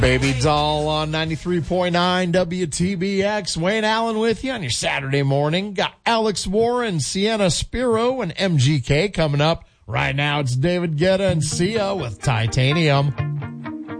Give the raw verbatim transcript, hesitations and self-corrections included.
Baby Doll on ninety-three point nine W T B X. Wayne Allen with you on your Saturday morning. Got Alex Warren, Sienna Spiro, and M G K coming up. Right now it's David Guetta and Sia with Titanium.